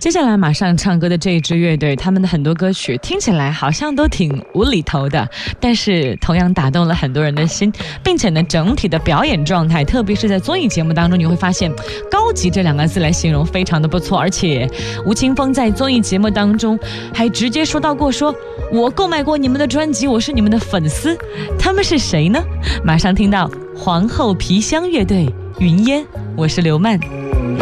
接下来马上唱歌的这一支乐队，他们的很多歌曲听起来好像都挺无厘头的，但是同样打动了很多人的心，并且呢，整体的表演状态，特别是在综艺节目当中，你会发现高级这两个字来形容非常的不错。而且吴青峰在综艺节目当中还直接说到过，说我购买过你们的专辑，我是你们的粉丝。他们是谁呢？马上听到皇后皮箱乐队云烟，我是刘曼。